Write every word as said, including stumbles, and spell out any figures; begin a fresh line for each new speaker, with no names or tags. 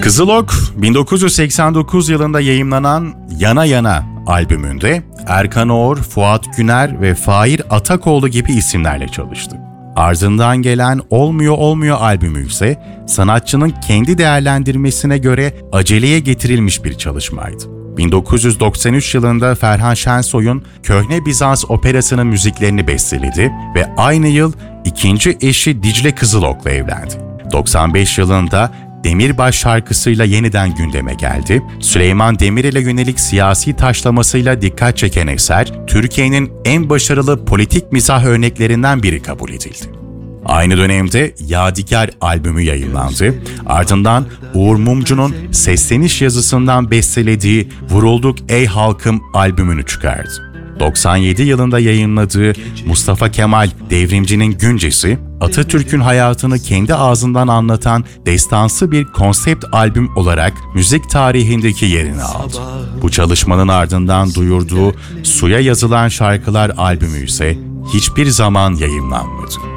Kızıl Ok, bin dokuz yüz seksen dokuz yılında yayımlanan Yana Yana albümünde Erkan Oğur, Fuat Güner ve Fahir Atakoğlu gibi isimlerle çalıştı. Ardından gelen Olmuyor Olmuyor albümü ise sanatçının kendi değerlendirmesine göre aceleye getirilmiş bir çalışmaydı. bin dokuz yüz doksan üç yılında Ferhan Şensoy'un Köhne Bizans Operası'nın müziklerini besteledi ve aynı yıl ikinci eşi Dicle Kızılok'la evlendi. doksan beş yılında Demirbaş şarkısıyla yeniden gündeme geldi. Süleyman Demirel'e yönelik siyasi taşlamasıyla dikkat çeken eser, Türkiye'nin en başarılı politik mizah örneklerinden biri kabul edildi. Aynı dönemde Yadigar albümü yayınlandı. Ardından Uğur Mumcu'nun sesleniş yazısından bestelediği Vurulduk Ey Halkım albümünü çıkardı. doksan yedi yılında yayınladığı Mustafa Kemal Devrimci'nin Güncesi, Atatürk'ün hayatını kendi ağzından anlatan destansı bir konsept albüm olarak müzik tarihindeki yerini aldı. Bu çalışmanın ardından duyurduğu Suya Yazılan Şarkılar albümü ise hiçbir zaman yayınlanmadı.